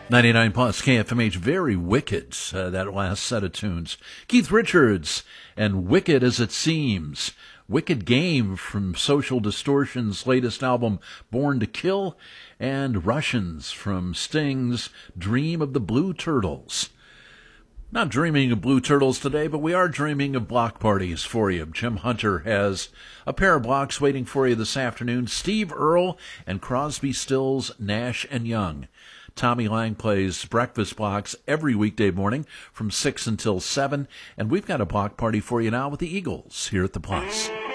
99 plus KFMH, very wicked, that last set of tunes. Keith Richards and Wicked as It Seems. Wicked Game from Social Distortion's latest album, Born to Kill, and Russians from Sting's Dream of the Blue Turtles. Not dreaming of blue turtles today, but we are dreaming of block parties for you. Jim Hunter has a pair of blocks waiting for you this afternoon. Steve Earle and Crosby, Stills, Nash & Young. Tommy Lang plays breakfast blocks every weekday morning from 6 until 7, and we've got a block party for you now with the Eagles here at the Plus.